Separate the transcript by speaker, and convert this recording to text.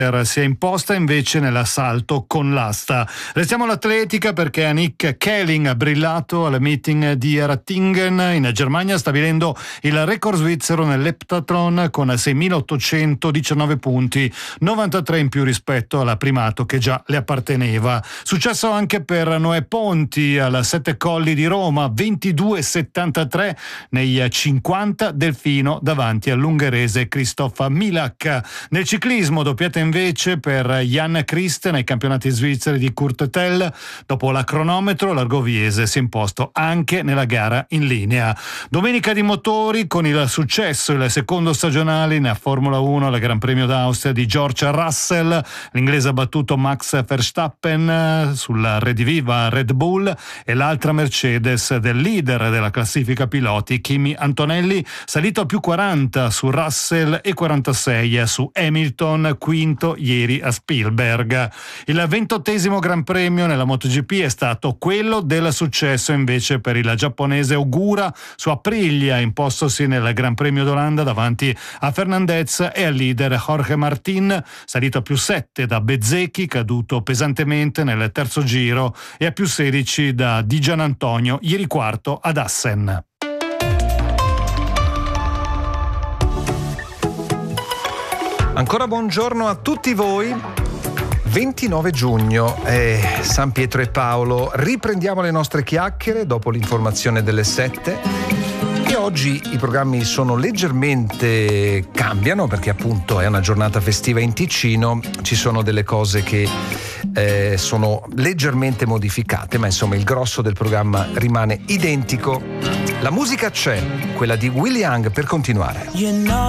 Speaker 1: si è imposta invece nell'assalto con l'asta. Restiamo all'atletica perché Annick Kelling ha brillato al meeting di Ratingen in Germania, stabilendo il record svizzero nell'eptathlon con 6.819 punti, 93 in più rispetto al primato che già le apparteneva. Successo anche per Noè Ponti al Sette Colli di Roma, 22,73 nei 50 delfino davanti all'ungherese Christoph Milak. Nel ciclismo doppietta invece per Jan Christ nei campionati svizzeri di Courtetel. Dopo la cronometro, l'Argoviese si è imposto anche nella gara in linea. Domenica di motori con il successo, il secondo stagionale in Formula 1 al Gran Premio d'Austria di George Russell. L'inglese ha battuto Max Verstappen sulla rediviva Red Bull, e l'altra Mercedes del leader della classifica piloti Kimi Antonelli, salito a più 40 su Russell e 46 su Hamilton, quinto ieri a Spielberg. Il 28esimo Gran Premio nella MotoGP è stato quello del successo invece per il giapponese Ogura su Aprilia, impostosi nel Gran Premio d'Olanda davanti a Fernandez e al leader Jorge Martin, salito a più 7 da Bezzecchi, caduto pesantemente nel terzo giro, e a più 16 da Di Gianantonio, ieri quarto ad Assen.
Speaker 2: Ancora buongiorno a tutti voi. 29 giugno, San Pietro e Paolo. Riprendiamo le nostre chiacchiere dopo l'informazione delle 7. E oggi i programmi sono leggermente cambiano perché appunto è una giornata festiva in Ticino. Ci sono delle cose che sono leggermente modificate, ma insomma il grosso del programma rimane identico. La musica c'è, quella di Will Young per continuare.